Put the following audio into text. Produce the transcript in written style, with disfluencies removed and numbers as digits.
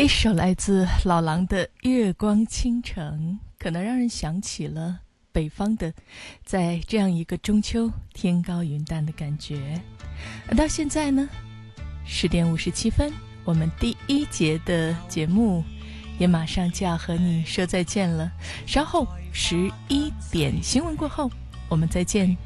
一首来自老狼的《月光倾城》，可能让人想起了北方的在这样一个中秋天高云淡的感觉。而到现在呢10点57分，我们第一节的节目也马上就要和你说再见了。稍后11点新闻过后，我们再见。